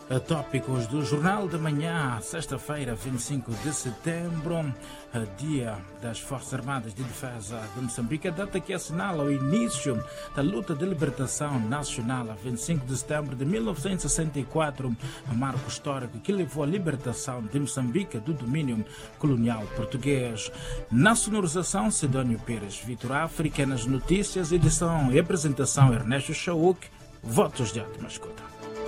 Tópicos do Jornal da Manhã, sexta-feira, 25 de setembro, Dia das Forças Armadas de Defesa de Moçambique, a data que assinala o início da luta de libertação nacional, a 25 de setembro de 1964, um marco histórico que levou à libertação de Moçambique do domínio colonial português. Na sonorização, Sidónio Pires, Vitor África, nas notícias, edição e apresentação, Ernesto Chauk, votos de ótima escuta.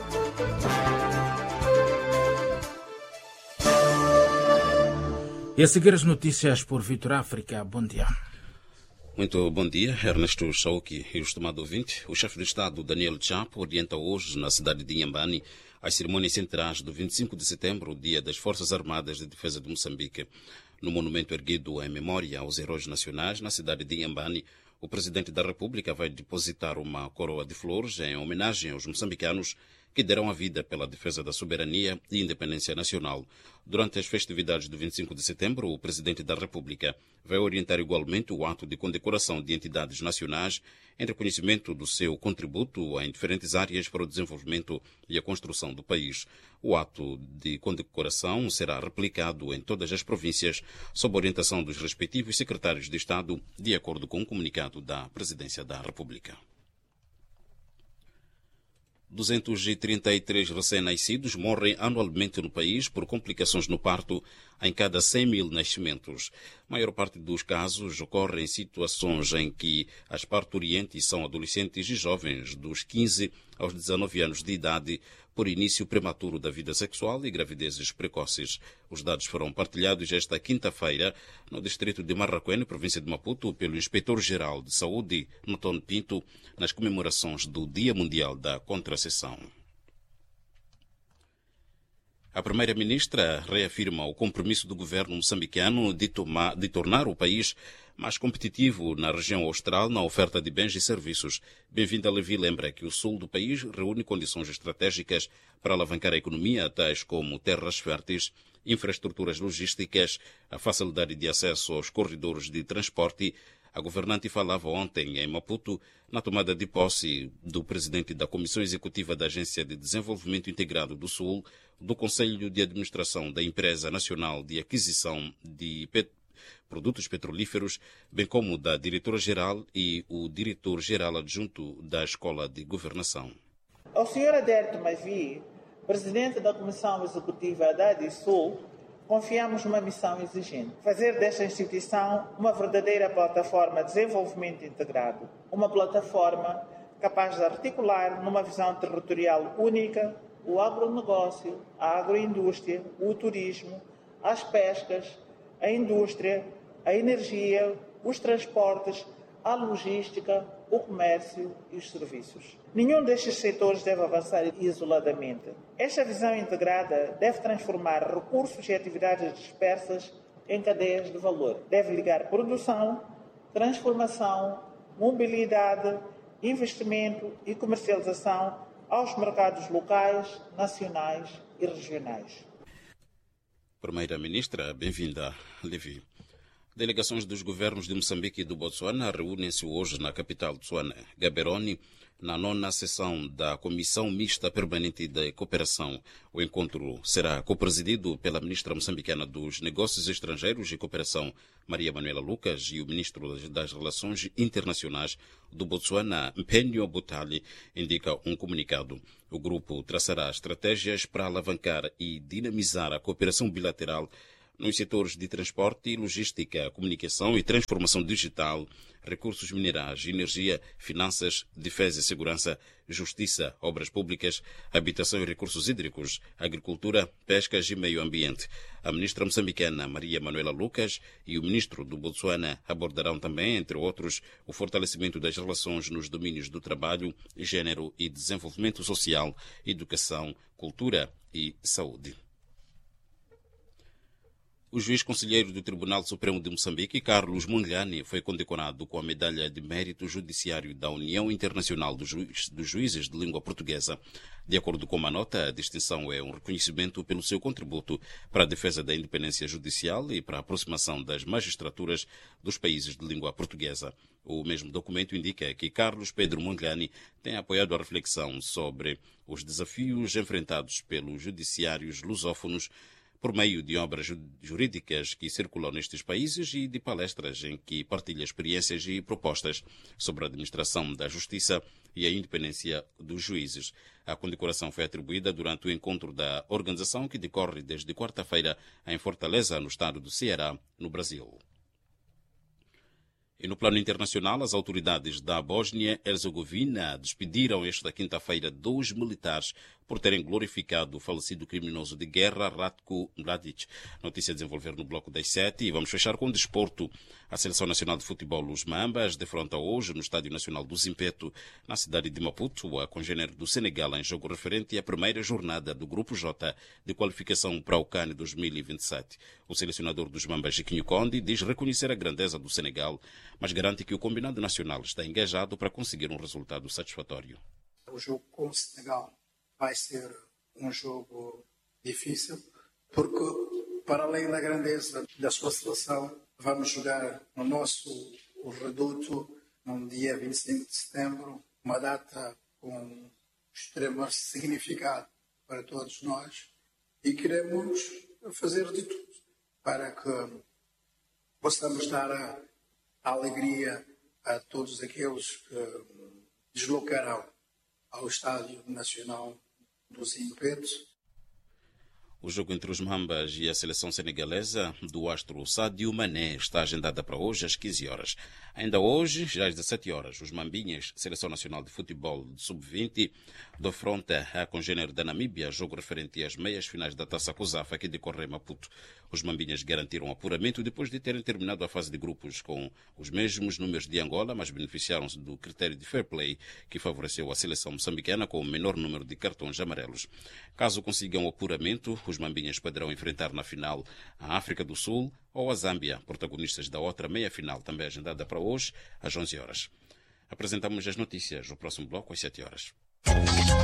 E a seguir as notícias por Vitor África. Bom dia. Muito bom dia, Ernesto Chauk e o estimado ouvinte. O chefe de Estado, Daniel Chapo, orienta hoje, na cidade de Inhambane, as cerimônias centrais do 25 de setembro, o Dia das Forças Armadas de Defesa de Moçambique. No monumento erguido em memória aos heróis nacionais, na cidade de Inhambane, o Presidente da República vai depositar uma coroa de flores em homenagem aos moçambicanos que deram a vida pela defesa da soberania e independência nacional. Durante as festividades do 25 de setembro, o Presidente da República vai orientar igualmente o ato de condecoração de entidades nacionais em reconhecimento do seu contributo em diferentes áreas para o desenvolvimento e a construção do país. O ato de condecoração será replicado em todas as províncias sob orientação dos respectivos secretários de Estado, de acordo com um comunicado da Presidência da República. 233 recém-nascidos morrem anualmente no país por complicações no parto em cada 100 mil nascimentos. A maior parte dos casos ocorre em situações em que as parturientes são adolescentes e jovens dos 15 aos 19 anos de idade por início prematuro da vida sexual e gravidezes precoces. Os dados foram partilhados esta quinta-feira no distrito de Marraquene, província de Maputo, pelo Inspetor-Geral de Saúde, Noton Pinto, nas comemorações do Dia Mundial da Contracepção. A Primeira-Ministra reafirma o compromisso do governo moçambicano de tornar o país mais competitivo na região austral na oferta de bens e serviços. Bem-vinda Levi lembra que o sul do país reúne condições estratégicas para alavancar a economia, tais como terras férteis, infraestruturas logísticas, a facilidade de acesso aos corredores de transporte. A governante falava ontem em Maputo na tomada de posse do presidente da Comissão Executiva da Agência de Desenvolvimento Integrado do Sul, do Conselho de Administração da Empresa Nacional de Aquisição de Produtos Petrolíferos, bem como da Diretora-Geral e o Diretor-Geral Adjunto da Escola de Governação. Ao Sr. Adérito Mavi, presidente da Comissão Executiva da ADISUL, confiamos uma missão exigente: fazer desta instituição uma verdadeira plataforma de desenvolvimento integrado, uma plataforma capaz de articular numa visão territorial única o agronegócio, a agroindústria, o turismo, as pescas, a indústria, a energia, os transportes, a logística, o comércio e os serviços. Nenhum destes setores deve avançar isoladamente. Esta visão integrada deve transformar recursos e atividades dispersas em cadeias de valor. Deve ligar produção, transformação, mobilidade, investimento e comercialização aos mercados locais, nacionais e regionais. Primeira-Ministra, bem-vinda, Levi. Delegações dos governos de Moçambique e do Botsuana reúnem-se hoje na capital de Botswana, Gaborone, na 9ª sessão da Comissão Mista Permanente de Cooperação. O encontro será copresidido pela ministra moçambicana dos Negócios Estrangeiros e Cooperação, Maria Manuela Lucas, e o ministro das Relações Internacionais do Botsuana, Mpenyo Butali, indica um comunicado. O grupo traçará estratégias para alavancar e dinamizar a cooperação bilateral nos setores de transporte e logística, comunicação e transformação digital, recursos minerais, energia, finanças, defesa e segurança, justiça, obras públicas, habitação e recursos hídricos, agricultura, pescas e meio ambiente. A ministra moçambicana Maria Manuela Lucas e o ministro do Botsuana abordarão também, entre outros, o fortalecimento das relações nos domínios do trabalho, gênero e desenvolvimento social, educação, cultura e saúde. O juiz conselheiro do Tribunal Supremo de Moçambique, Carlos Mondlane, foi condecorado com a Medalha de Mérito Judiciário da União Internacional dos Juízes de Língua Portuguesa. De acordo com uma nota, a distinção é um reconhecimento pelo seu contributo para a defesa da independência judicial e para a aproximação das magistraturas dos países de língua portuguesa. O mesmo documento indica que Carlos Pedro Mondlane tem apoiado a reflexão sobre os desafios enfrentados pelos judiciários lusófonos por meio de obras jurídicas que circulam nestes países e de palestras em que partilha experiências e propostas sobre a administração da justiça e a independência dos juízes. A condecoração foi atribuída durante o encontro da organização que decorre desde quarta-feira em Fortaleza, no estado do Ceará, no Brasil. E no plano internacional, as autoridades da Bósnia-Herzegovina despediram esta quinta-feira 2 militares por terem glorificado o falecido criminoso de guerra Ratko Mladic. Notícia a desenvolver no Bloco das 7. E vamos fechar com o desporto. A Seleção Nacional de Futebol, os Mambas, defronta hoje no Estádio Nacional do Zimpeto, na cidade de Maputo, a congênere do Senegal em jogo referente à primeira jornada do Grupo J de qualificação para o CAN 2027. O selecionador dos Mambas, Chiquinho Conde, diz reconhecer a grandeza do Senegal, mas garante que o combinado nacional está engajado para conseguir um resultado satisfatório. O jogo com o Senegal vai ser um jogo difícil, porque, para além da grandeza da sua seleção, vamos jogar no nosso reduto, no dia 25 de setembro, uma data com extremo significado para todos nós, e queremos fazer de tudo para que possamos dar a alegria a todos aqueles que deslocarão ao Estádio Nacional do Zimpeto. O jogo entre os Mambas e a seleção senegalesa do astro Sadio Mané está agendada para hoje às 15 horas. Ainda hoje, já às 17 horas, os Mambinhas, Seleção Nacional de Futebol de Sub-20, defronta a congênere da Namíbia, jogo referente às meias finais da Taça COSAFA que decorre em Maputo. Os Mambinhas garantiram apuramento depois de terem terminado a fase de grupos com os mesmos números de Angola, mas beneficiaram-se do critério de fair play que favoreceu a seleção moçambicana com o menor número de cartões amarelos. Caso consigam o apuramento, os Mambinhas poderão enfrentar na final a África do Sul ou a Zâmbia, protagonistas da outra meia-final, também agendada para hoje, às 11 horas. Apresentamos as notícias no próximo bloco, às 7 horas.